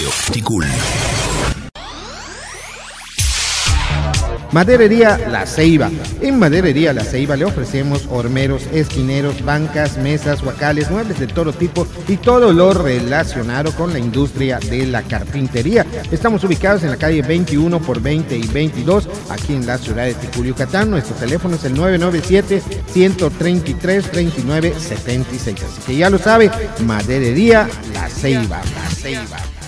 Radio Ticul. Maderería La Ceiba. En Maderería La Ceiba le ofrecemos hormeros, esquineros, bancas, mesas, huacales, muebles de todo tipo y todo lo relacionado con la industria de la carpintería. Estamos ubicados en la calle 21 por 20 y 22, aquí en la ciudad de Ticul, Yucatán. Nuestro teléfono es el 997-133-3976. Así que ya lo sabe, Maderería La Ceiba. La Ceiba.